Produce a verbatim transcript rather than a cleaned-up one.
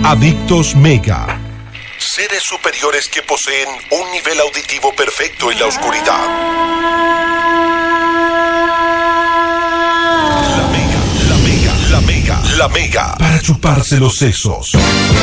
Adictos Mega. Seres superiores que poseen un nivel auditivo perfecto en la oscuridad. La Mega, la Mega, la Mega, la Mega. Para chuparse los sesos.